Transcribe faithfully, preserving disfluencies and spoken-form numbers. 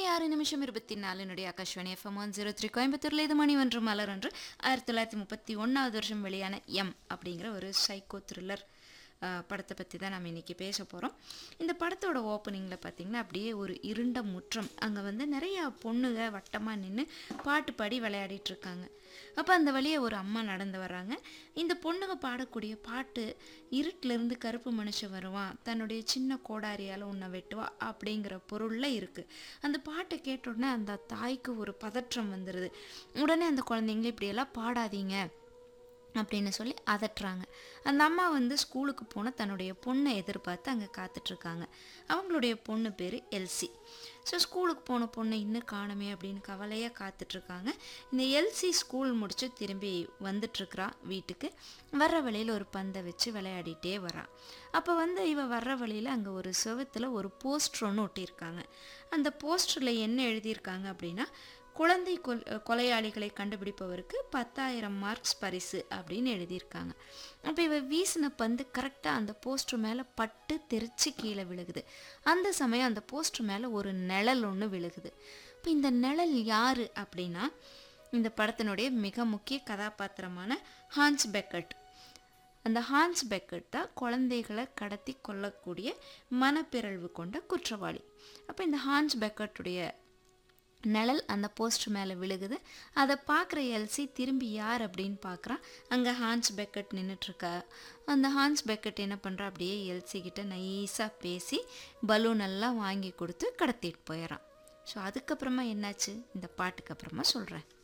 ஆறு நிமிஷம் இருபத்தி நாலினுடைய Akashvani FM one zero three கோயம்புத்தூரில் இது மணி ஒன்று மலர் ஒன்று ஆயிரத்தி தொள்ளாயிரத்தி முப்பத்தி ஒன்றாவது வருஷம் வெளியான எம் அப்படிங்கிற ஒரு சைக்கோ த்ரில்லர் படத்தை பற்றி தான் நம்ம இன்றைக்கி பேச போகிறோம். இந்த படத்தோட ஓப்பனிங்கில் பார்த்திங்கன்னா அப்படியே ஒரு இருண்ட முற்றம், அங்கே வந்து நிறையா பொண்ணுங்க வட்டமாக நின்று பாட்டு பாடி விளையாடிட்டுருக்காங்க. அப்போ அந்த வழியே ஒரு அம்மா நடந்து வர்றாங்க. இந்த பொண்ணுங்க பாடக்கூடிய பாட்டு, இருட்டிலேருந்து கருப்பு மனுஷன் வருவான், தன்னுடைய சின்ன கோடாரியால் உன்னை வெட்டுவா அப்படிங்கிற பொருளில் இருக்குது. அந்த பாட்டை கேட்ட உடனே அந்த தாய்க்கு ஒரு பதற்றம் வந்துடுது. உடனே அந்த குழந்தைங்கள இப்படியெல்லாம் பாடாதீங்க அப்படின்னு சொல்லி அதட்டுறாங்க. அந்த அம்மா வந்து ஸ்கூலுக்கு போன தன்னுடைய பொண்ணை எதிர்பார்த்து அங்கே காத்துட்ருக்காங்க. அவங்களுடைய பொண்ணு பேர் எல்சி. ஸோ ஸ்கூலுக்கு போன பொண்ணை இன்னும் காணுமே அப்படின்னு கவலையாக காத்துட்ருக்காங்க. இந்த எல்சி ஸ்கூல் முடித்து திரும்பி வந்துட்டுருக்குறா வீட்டுக்கு. வர்ற வழியில் ஒரு பந்தை வச்சு விளையாடிட்டே வரான். அப்போ வந்து இவ வர்ற வழியில் அங்கே ஒரு சுவத்தில் ஒரு போஸ்டர் ஒன்று ஒட்டியிருக்காங்க. அந்த போஸ்டரில் என்ன எழுதியிருக்காங்க அப்படின்னா, குழந்தை கொல் கொலையாளிகளை கண்டுபிடிப்பவருக்கு பத்தாயிரம் மார்க்ஸ் பரிசு அப்படின்னு எழுதியிருக்காங்க. அப்போ இவ வீசின பந்து கரெக்டாக அந்த போஸ்டர் மேலே பட்டு தெரிச்சு கீழே விழுகுது. அந்த சமயம் அந்த போஸ்டர் மேலே ஒரு நிழல் ஒன்று விழுகுது. இப்போ இந்த நிழல் யார் அப்படின்னா, இந்த படத்தினுடைய மிக முக்கிய கதாபாத்திரமான ஹான்ஸ் பெக்கட். அந்த ஹான்ஸ் பெக்கட் தான் குழந்தைகளை கடத்தி கொல்லக்கூடிய மனப்பிறழ்வு கொண்ட குற்றவாளி. அப்போ இந்த ஹான்ஸ் பெக்கட்டுடைய நிழல் அந்த போஸ்டர் மேலே விழுகுது. அதை பார்க்குற எல்சி திரும்பி யார் அப்படின்னு பார்க்குறா. அங்கே ஹான்ஸ் பெக்கட் நின்றுட்டுருக்கா. அந்த ஹான்ஸ் பெக்கட் என்ன பண்ணுறா, அப்படியே எல்சி கிட்ட நைஸாக பேசி பலூனெல்லாம் வாங்கி கொடுத்து கடத்திட்டு போயிடறான். ஸோ அதுக்கப்புறமா என்னாச்சு இந்த பாட்டுக்கு அப்புறமா சொல்கிறேன்.